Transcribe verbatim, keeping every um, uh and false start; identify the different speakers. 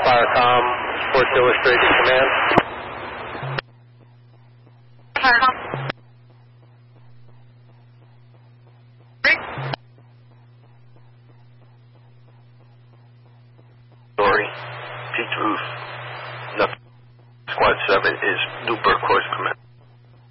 Speaker 1: Firecom, Sports Illustrated Command.
Speaker 2: Story, Pete's Roof, Squad seven is Newburgh Course Command.